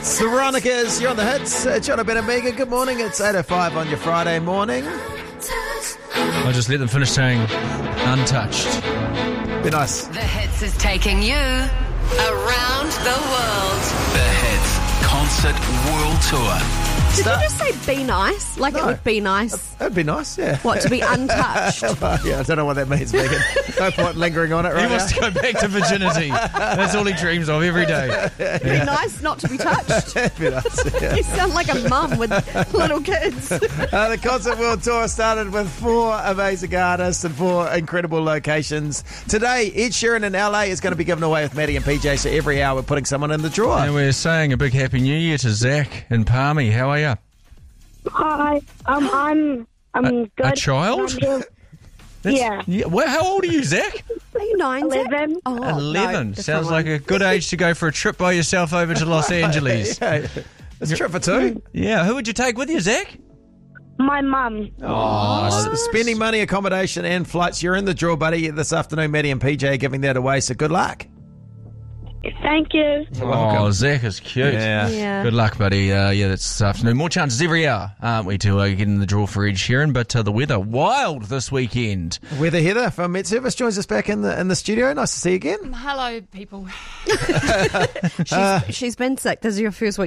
It's the Veronicas. You're on the hits. John Ben and Megan. Good morning. It's 8:05 on your Friday morning. I'll just let them finish saying untouched. Be nice. The Hits is taking you around the world. The Hits Concert World Tour. Did you just say be nice? Like No. it would be nice. That'd be nice, yeah. What, to be untouched? Well, yeah, I don't know what that means, Megan. No point lingering on it right He wants to go back to virginity. That's all he dreams of every day. Be nice not to be touched. Be nice, yeah. You sound like a mum with little kids. The Concert World Tour started with 4 amazing artists and 4 incredible locations. Today, Ed Sheeran in LA is going to be given away with Maddie and PJ, so every hour we're putting someone in the drawer. And we're saying a big Happy New Year to Zach and Palmy. How are you? Hi, I'm good. A child? Yeah. Well, how old are you, Zach? Are you 9? 11. Oh, 11. No, Sounds like a good age to go for a trip by yourself over to Los Angeles. Yeah, it's a trip for 2. Yeah, who would you take with you, Zach? My mum. Spending money, accommodation and flights. You're in the draw, buddy, this afternoon. Maddie and PJ are giving that away, so good luck. Thank you. Oh, Zach is cute. Yeah. Good luck, buddy. Yeah, that's this afternoon. More chances every hour, aren't we, to get in the draw for Ed Sheeran? But the weather, wild this weekend. Weather Heather from Met Service joins us back in the studio. Nice to see you again. Hello, people. She's been sick. This is your first week